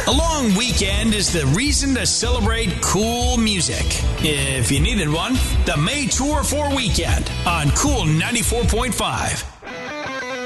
A long weekend is the reason to celebrate cool music. If you needed one, the May Tour 4 weekend on Cool 94.5.